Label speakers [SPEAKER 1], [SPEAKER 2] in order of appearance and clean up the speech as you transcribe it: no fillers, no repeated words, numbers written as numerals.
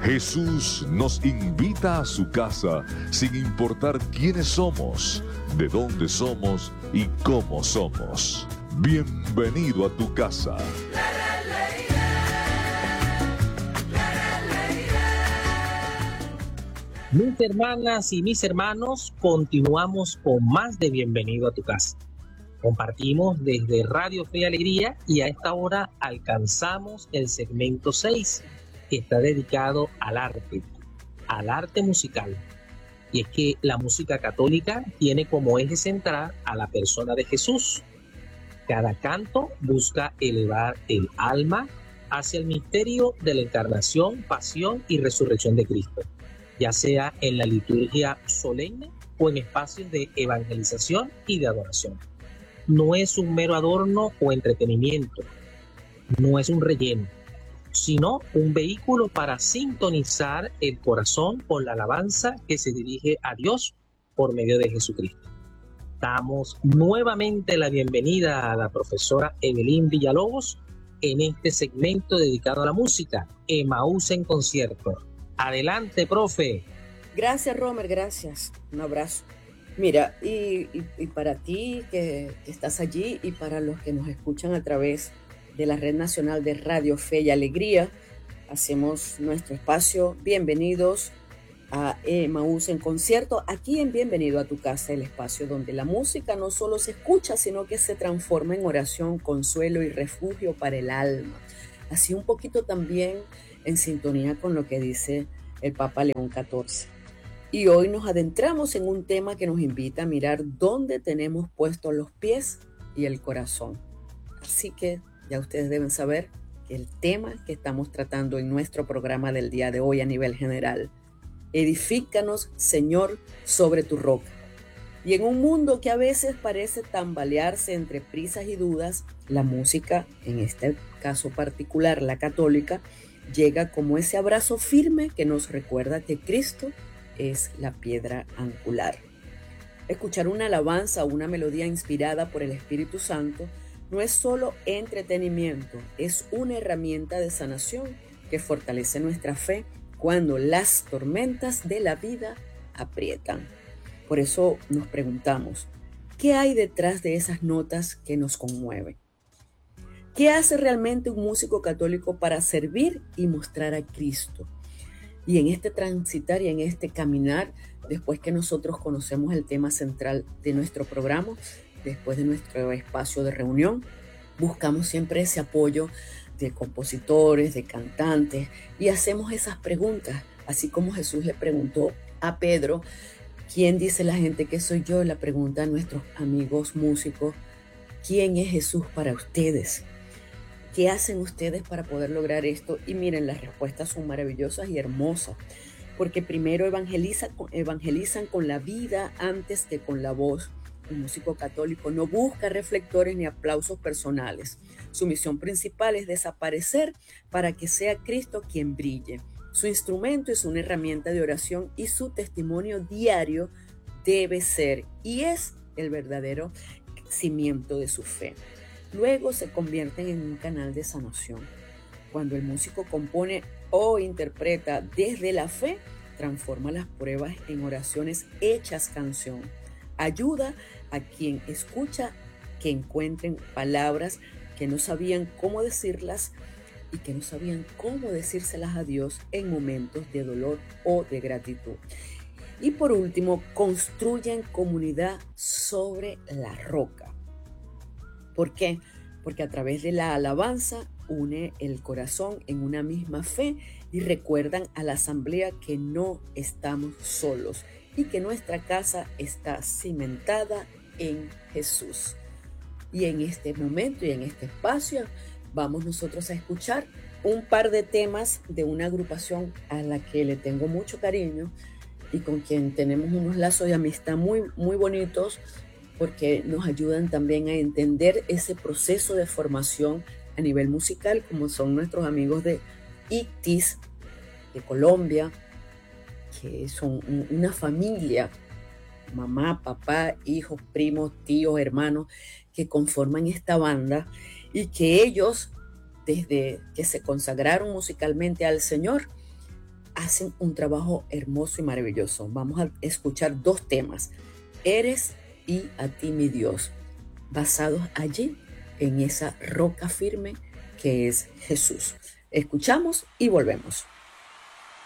[SPEAKER 1] Jesús nos invita a su casa sin importar quiénes somos, de dónde somos y cómo somos. Bienvenido a tu casa.
[SPEAKER 2] Mis hermanas y mis hermanos, continuamos con más de Bienvenido a tu casa. Compartimos desde Radio Fe y Alegría y a esta hora alcanzamos el segmento 6, que está dedicado al arte musical. Y es que la música católica tiene como eje central a la persona de Jesús. Cada canto busca elevar el alma hacia el misterio de la encarnación, pasión y resurrección de Cristo, ya sea en la liturgia solemne o en espacios de evangelización y de adoración. No es un mero adorno o entretenimiento, no es un relleno, sino un vehículo para sintonizar el corazón con la alabanza que se dirige a Dios por medio de Jesucristo. Damos nuevamente la bienvenida a la profesora Evelyn Villalobos en este segmento dedicado a la música, Emaús en concierto. Adelante, profe.
[SPEAKER 3] Gracias, Romer, gracias. Un abrazo. Mira, y para ti que estás allí y para los que nos escuchan a través de la Red Nacional de Radio Fe y Alegría, hacemos nuestro espacio. Bienvenidos a Emaús en concierto, aquí en Bienvenido a tu casa, el espacio donde la música no solo se escucha, sino que se transforma en oración, consuelo y refugio para el alma. Así un poquito también en sintonía con lo que dice el Papa León XIV. Y hoy nos adentramos en un tema que nos invita a mirar dónde tenemos puestos los pies y el corazón. Así que ya ustedes deben saber que el tema que estamos tratando en nuestro programa del día de hoy a nivel general: edifícanos, Señor, sobre tu roca. Y en un mundo que a veces parece tambalearse entre prisas y dudas, la música, en este caso particular la católica, llega como ese abrazo firme que nos recuerda que Cristo es la piedra angular. Escuchar una alabanza o una melodía inspirada por el Espíritu Santo no es solo entretenimiento, es una herramienta de sanación que fortalece nuestra fe cuando las tormentas de la vida aprietan. Por eso nos preguntamos, ¿qué hay detrás de esas notas que nos conmueven? ¿Qué hace realmente un músico católico para servir y mostrar a Cristo? Y en este transitar y en este caminar, después que nosotros conocemos el tema central de nuestro programa, después de nuestro espacio de reunión, buscamos siempre ese apoyo de compositores, de cantantes, y hacemos esas preguntas, así como Jesús le preguntó a Pedro, ¿quién dice la gente que soy yo? La pregunta a nuestros amigos músicos, ¿quién es Jesús para ustedes? ¿Qué hacen ustedes para poder lograr esto? Y miren, las respuestas son maravillosas y hermosas, porque primero evangelizan con la vida antes que con la voz. El músico católico no busca reflectores ni aplausos personales. Su misión principal es desaparecer para que sea Cristo quien brille. Su instrumento es una herramienta de oración y su testimonio diario debe ser y es el verdadero cimiento de su fe. Luego se convierten en un canal de sanación. Cuando el músico compone o interpreta desde la fe, transforma las pruebas en oraciones hechas canción. Ayuda a quien escucha que encuentren palabras que no sabían cómo decirlas y que no sabían cómo decírselas a Dios en momentos de dolor o de gratitud. Y por último, construyen comunidad sobre la roca. ¿Por qué? Porque a través de la alabanza une el corazón en una misma fe y recuerdan a la asamblea que no estamos solos y que nuestra casa está cimentada en Jesús. Y en este momento y en este espacio vamos nosotros a escuchar un par de temas de una agrupación a la que le tengo mucho cariño y con quien tenemos unos lazos de amistad muy, muy bonitos, porque nos ayudan también a entender ese proceso de formación a nivel musical, como son nuestros amigos de ICTIS de Colombia, que son una familia, mamá, papá, hijos, primos, tíos, hermanos, que conforman esta banda y que ellos, desde que se consagraron musicalmente al Señor, hacen un trabajo hermoso y maravilloso. Vamos a escuchar 2 temas, Eres y A ti mi Dios, basados allí en esa roca firme que es Jesús. Escuchamos y volvemos.